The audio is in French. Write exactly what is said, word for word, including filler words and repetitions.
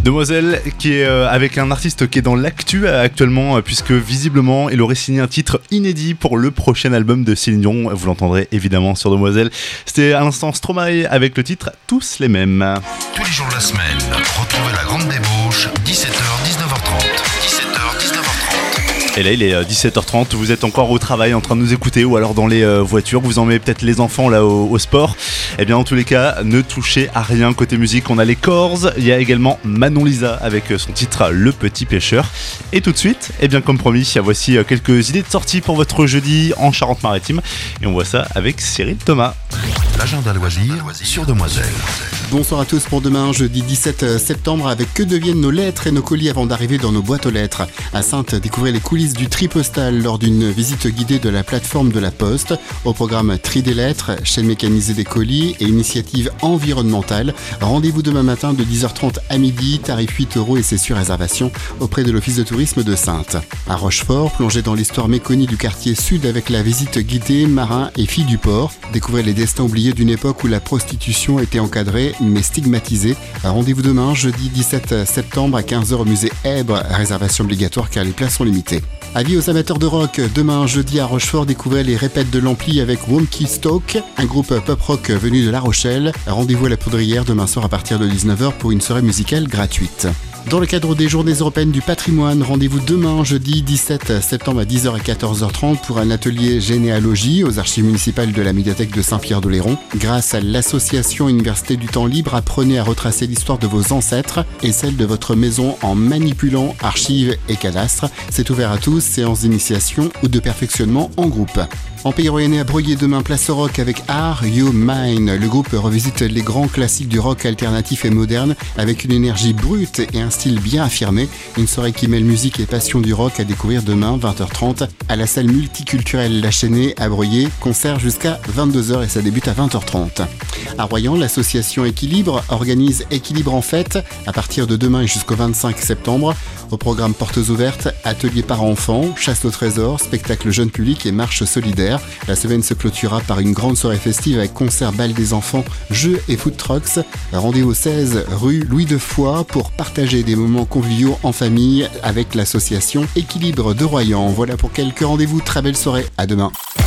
Demoiselle qui est euh, avec un artiste qui est dans l'actu euh, actuellement euh, puisque visiblement il aurait signé un titre inédit pour le prochain album de Céline Dion. Vous l'entendrez évidemment sur Demoiselle. C'était à l'instant Stromae avec le titre Tous les mêmes. Tous les jours de la semaine, retrouvez la grande débauche, dix-sept heures dix-neuf heures trente. dix-sept heures dix-neuf heures trente. Et là il est dix-sept heures trente, vous êtes encore au travail en train de nous écouter ou alors dans les euh, voitures, vous emmenez peut-être les enfants là au, au sport. Et bien en tous les cas, ne touchez à rien côté musique, on a les Corrs, il y a également Manon Lisa avec son titre Le Petit Pêcheur. Et tout de suite, et bien comme promis, voici quelques idées de sortie pour votre jeudi en Charente-Maritime. Et on voit ça avec Cyril Thomas. L'agenda loisir sur Demoiselle. Bonsoir à tous pour demain, jeudi dix-sept septembre, avec que deviennent nos lettres et nos colis avant d'arriver dans nos boîtes aux lettres. À Saintes, découvrez les coulisses du tri postal lors d'une visite guidée de la plateforme de la Poste. Au programme tri des lettres, chaîne mécanisée des colis et initiative environnementale. Rendez-vous demain matin de dix heures trente à midi, tarif huit euros et c'est sur réservation auprès de l'office de tourisme de Saintes. À Rochefort, plongez dans l'histoire méconnue du quartier sud avec la visite guidée Marins et filles du port. Découvrez les destins oubliés d'une époque où la prostitution était encadrée mais stigmatisée. Rendez-vous demain, jeudi dix-sept septembre à quinze heures au musée Èbre. Réservation obligatoire car les places sont limitées. Avis aux amateurs de rock, demain jeudi à Rochefort, découvrez les répètes de l'Ampli avec Wonky Stoke, un groupe pop-rock venu de La Rochelle. Rendez-vous à la Poudrière demain soir à partir de dix-neuf heures pour une soirée musicale gratuite. Dans le cadre des Journées européennes du patrimoine, rendez-vous demain, jeudi dix-sept septembre à dix heures et quatorze heures trente pour un atelier généalogie aux archives municipales de la médiathèque de Saint-Pierre-d'Oléron. Grâce à l'association Université du Temps Libre, apprenez à retracer l'histoire de vos ancêtres et celle de votre maison en manipulant archives et cadastres. C'est ouvert à tous, séance d'initiation ou de perfectionnement en groupe. En Pays Royannais à Broglie demain, place au rock avec Are You Mine. Le groupe revisite les grands classiques du rock alternatif et moderne avec une énergie brute et un style bien affirmé. Une soirée qui mêle musique et passion du rock à découvrir demain, vingt heures trente, à la salle multiculturelle La Chênaie à Broglie. Concert jusqu'à vingt-deux heures et ça débute à vingt heures trente. À Royan, l'association Équilibre organise Équilibre en fête à partir de demain et jusqu'au vingt-cinq septembre. Au programme portes ouvertes, ateliers parents-enfants, chasse au trésor, spectacle jeune public et marche solidaire. La semaine se clôturera par une grande soirée festive avec concert bal des enfants, jeux et food trucks. Rendez-vous seize rue Louis de Foix pour partager des moments conviviaux en famille avec l'association Équilibre de Royan. Voilà pour quelques rendez-vous. Très belle soirée. À demain.